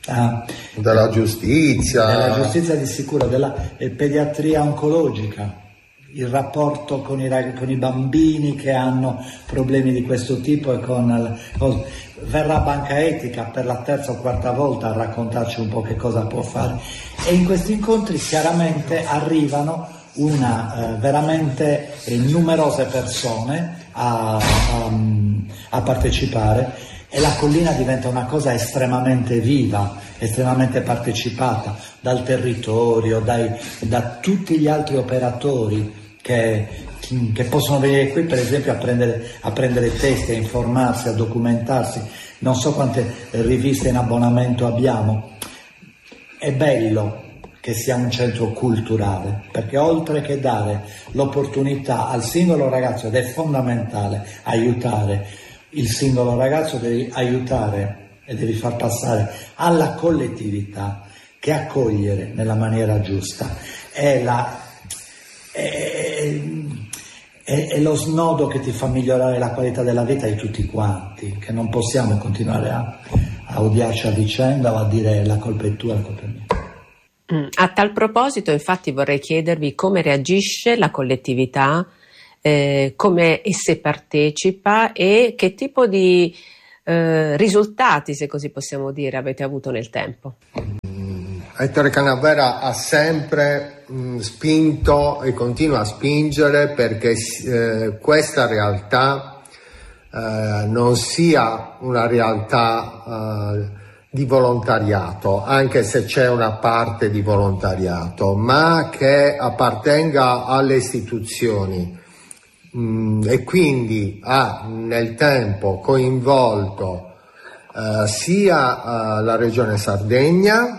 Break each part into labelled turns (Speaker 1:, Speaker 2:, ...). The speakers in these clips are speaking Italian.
Speaker 1: della giustizia
Speaker 2: di sicuro, della pediatria oncologica, il rapporto con i bambini che hanno problemi di questo tipo e verrà Banca Etica per la terza o quarta volta a raccontarci un po' che cosa può fare, e in questi incontri chiaramente arrivano veramente numerose persone a partecipare, e la collina diventa una cosa estremamente viva, estremamente partecipata dal territorio, da tutti gli altri operatori che possono venire qui, per esempio, a prendere testi, a informarsi, a documentarsi. Non so quante riviste in abbonamento abbiamo. È bello che sia un centro culturale, perché oltre che dare l'opportunità al singolo ragazzo, ed è fondamentale aiutare il singolo ragazzo, devi aiutare e devi far passare alla collettività che accogliere nella maniera giusta è lo snodo che ti fa migliorare la qualità della vita di tutti quanti, che non possiamo continuare a odiarci a vicenda o a dire la colpa è tua, la colpa è mia.
Speaker 3: A tal proposito, infatti, vorrei chiedervi come reagisce la collettività, come esse partecipa e che tipo di risultati, se così possiamo dire, avete avuto nel tempo.
Speaker 1: Ettore Canavera ha sempre spinto e continua a spingere perché questa realtà non sia una realtà di volontariato, anche se c'è una parte di volontariato, ma che appartenga alle istituzioni, e quindi ha nel tempo coinvolto sia la Regione Sardegna,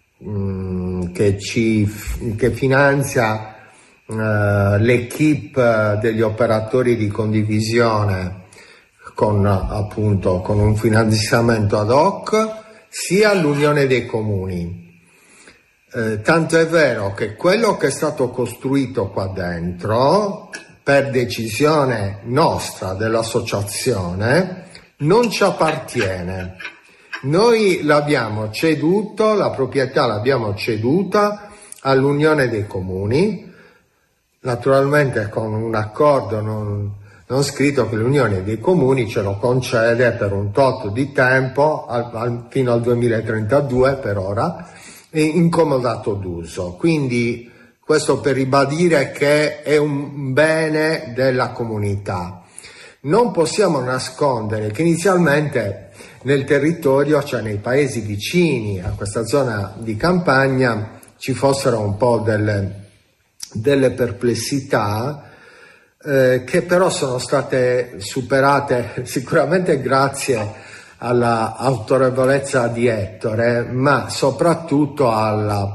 Speaker 1: che finanzia l'equipe degli operatori di condivisione con un finanziamento ad hoc, sia l'Unione dei Comuni. Tanto è vero che quello che è stato costruito qua dentro, per decisione nostra dell'associazione, non ci appartiene. Noi l'abbiamo ceduto, la proprietà l'abbiamo ceduta all'Unione dei Comuni, naturalmente con un accordo non scritto che l'Unione dei Comuni ce lo concede per un tot di tempo, fino al 2032 per ora, in comodato d'uso. Quindi questo per ribadire che è un bene della comunità. Non possiamo nascondere che inizialmente nel territorio, cioè nei paesi vicini a questa zona di campagna, ci fossero un po' delle perplessità, che però sono state superate sicuramente grazie alla autorevolezza di Ettore, ma soprattutto alla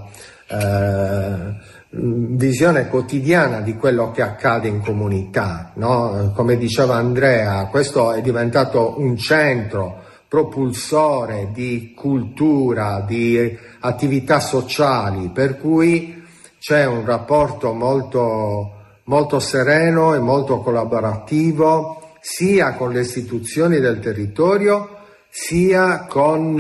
Speaker 1: visione quotidiana di quello che accade in comunità, no? Come diceva Andrea, questo è diventato un centro propulsore di cultura, di attività sociali, per cui c'è un rapporto molto, molto sereno e molto collaborativo sia con le istituzioni del territorio sia con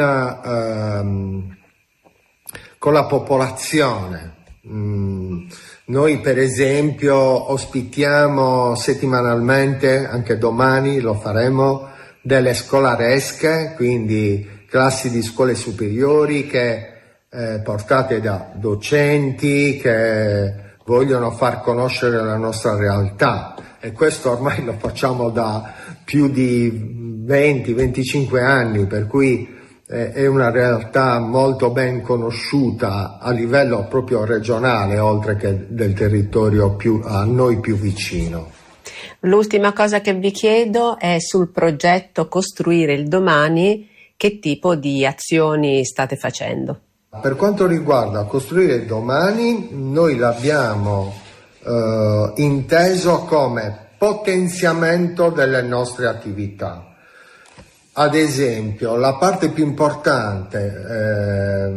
Speaker 1: la popolazione. Noi per esempio ospitiamo settimanalmente, anche domani lo faremo, delle scolaresche, quindi classi di scuole superiori portate da docenti che vogliono far conoscere la nostra realtà, e questo ormai lo facciamo da più di 20-25 anni, per cui è una realtà molto ben conosciuta a livello proprio regionale, oltre che del territorio a noi più vicino.
Speaker 3: L'ultima cosa che vi chiedo è sul progetto Costruire il Domani, che tipo di azioni state facendo?
Speaker 1: Per quanto riguarda Costruire il Domani, noi l'abbiamo inteso come potenziamento delle nostre attività. Ad esempio, la parte più importante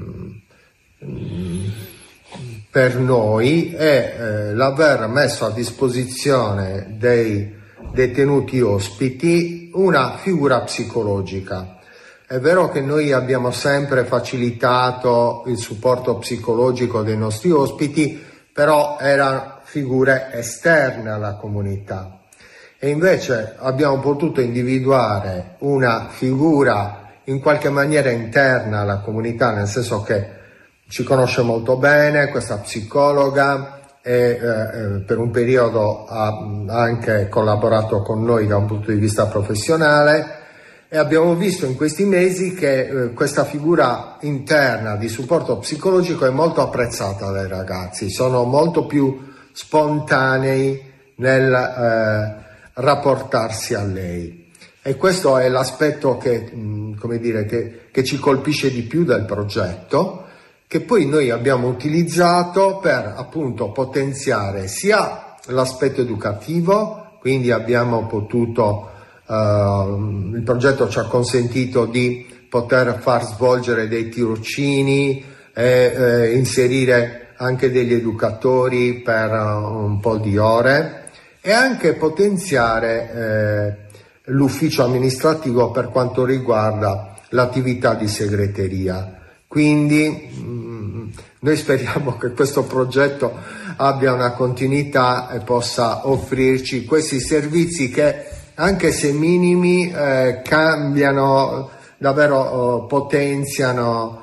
Speaker 1: per noi è l'aver messo a disposizione dei detenuti ospiti una figura psicologica. È vero che noi abbiamo sempre facilitato il supporto psicologico dei nostri ospiti, però erano figure esterne alla comunità. E invece abbiamo potuto individuare una figura in qualche maniera interna alla comunità, nel senso che ci conosce molto bene, questa psicologa, e per un periodo ha anche collaborato con noi da un punto di vista professionale, e abbiamo visto in questi mesi che questa figura interna di supporto psicologico è molto apprezzata dai ragazzi, sono molto più spontanei nel rapportarsi a lei, e questo è l'aspetto che, che ci colpisce di più del progetto, che poi noi abbiamo utilizzato per appunto potenziare sia l'aspetto educativo, quindi abbiamo potuto il progetto ci ha consentito di poter far svolgere dei tirocini e inserire anche degli educatori per un po' di ore, e anche potenziare l'ufficio amministrativo per quanto riguarda l'attività di segreteria. Quindi noi speriamo che questo progetto abbia una continuità e possa offrirci questi servizi che, anche se minimi, cambiano, davvero potenziano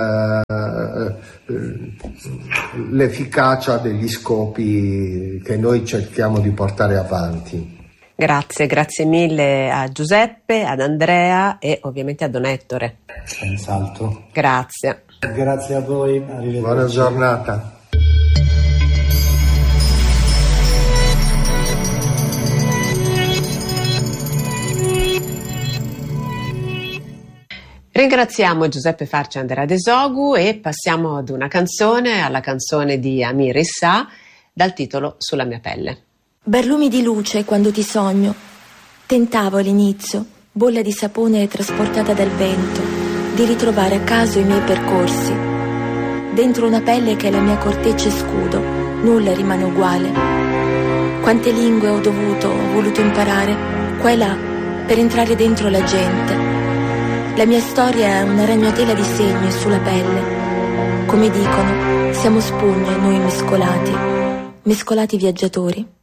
Speaker 1: l'efficacia degli scopi che noi cerchiamo di portare avanti.
Speaker 3: Grazie mille a Giuseppe, ad Andrea e ovviamente a Don Ettore.
Speaker 2: Senz'altro.
Speaker 3: Grazie.
Speaker 2: Grazie a voi, arrivederci.
Speaker 1: Buona giornata.
Speaker 3: Ringraziamo Giuseppe Farci e Andrea Desogu e passiamo ad una canzone, alla canzone di Amir Issa dal titolo Sulla mia pelle.
Speaker 4: Barlumi di luce quando ti sogno, tentavo all'inizio, bolla di sapone trasportata dal vento, di ritrovare a caso i miei percorsi. Dentro una pelle che è la mia corteccia e scudo, nulla rimane uguale. Quante lingue ho voluto imparare, qua e là, per entrare dentro la gente. La mia storia è una ragnatela di segni sulla pelle. Come dicono, siamo spugne noi mescolati viaggiatori.